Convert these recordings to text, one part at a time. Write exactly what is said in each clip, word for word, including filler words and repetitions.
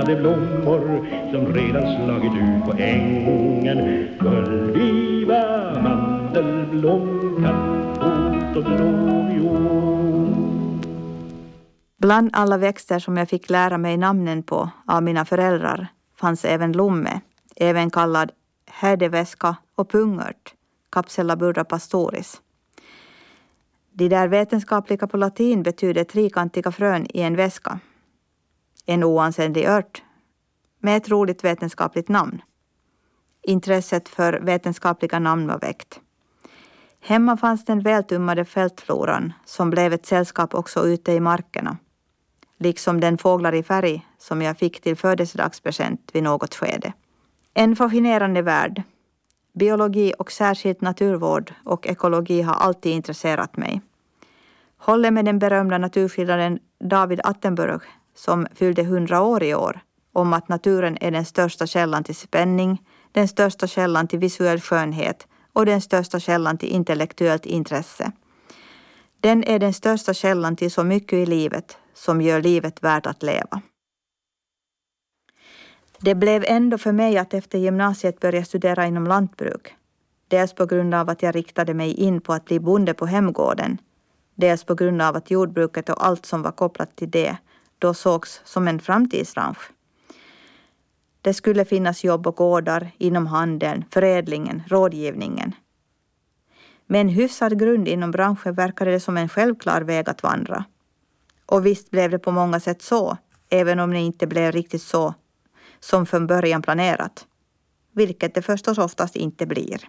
de blommor som redan slagit ut på ängen. Gullviva, mandelblom, kattfot och blåviol. Bland alla växter som jag fick lära mig namnen på av mina föräldrar fanns även lomme, även kallad härdeväska och pungört, Capsella burra pastoris. De där vetenskapliga på latin betyder trikantiga frön i en väska. En oansenlig ört med ett roligt vetenskapligt namn. Intresset för vetenskapliga namn var väckt. Hemma fanns den vältummade fältfloran som blev ett sällskap också ute i markerna. Liksom den fåglar i färg som jag fick till födelsedagspresent vid något skede. En fascinerande värld. Biologi och särskilt naturvård och ekologi har alltid intresserat mig. Håller med den berömda naturskildraren David Attenborough som fyllde hundra år i år om att naturen är den största källan till spänning, den största källan till visuell skönhet och den största källan till intellektuellt intresse. Den är den största källan till så mycket i livet som gör livet värt att leva. Det blev ändå för mig att efter gymnasiet börja studera inom lantbruk. Dels på grund av att jag riktade mig in på att bli bonde på hemgården. Dels på grund av att jordbruket och allt som var kopplat till det då sågs som en framtidsbransch. Det skulle finnas jobb och gårdar inom handeln, förädlingen, rådgivningen. Med en hyfsad grund inom branschen verkade det som en självklar väg att vandra. Och visst blev det på många sätt så, även om det inte blev riktigt så som från början planerat. Vilket det förstås oftast inte blir.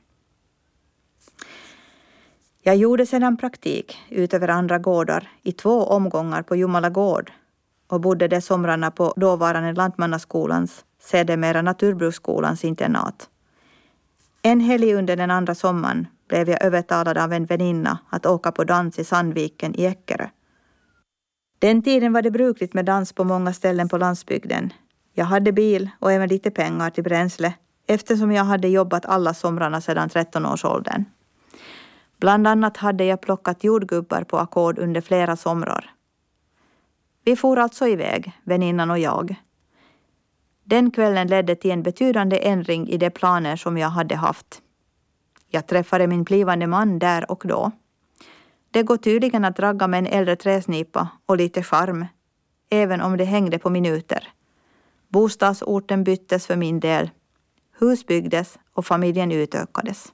Jag gjorde sedan praktik utöver andra gårdar i två omgångar på Jomala gård och bodde de somrarna på dåvarande Lantmannaskolans, sedermera Naturbruksskolans internat. En helg under den andra sommaren blev jag övertalad av en väninna att åka på dans i Sandviken i Eckerö. Den tiden var det brukligt med dans på många ställen på landsbygden. Jag hade bil och även lite pengar till bränsle eftersom jag hade jobbat alla somrarna sedan tretton-årsåldern. Bland annat hade jag plockat jordgubbar på ackord under flera somrar. Vi for alltså iväg, väninnan och jag. Den kvällen ledde till en betydande ändring i de planer som jag hade haft. Jag träffade min blivande man där och då. Det går tydligen att ragga med en äldre träsnipa och lite charm, även om det hängde på minuter. Bostadsorten byttes för min del. Hus byggdes och familjen utökades.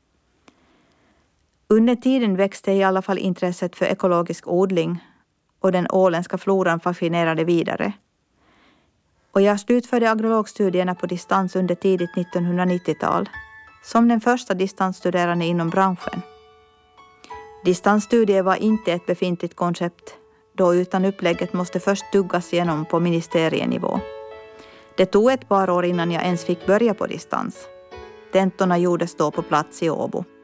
Under tiden växte i alla fall intresset för ekologisk odling och den åländska floran fascinerade vidare. Och jag slutförde agrologstudierna på distans under tidigt nittonhundranittiotal som den första distansstuderande inom branschen. Distansstudier var inte ett befintligt koncept då utan upplägget måste först duggas igenom på ministerienivå. Det tog ett par år innan jag ens fick börja på distans. Tentorna gjordes då på plats i Åbo.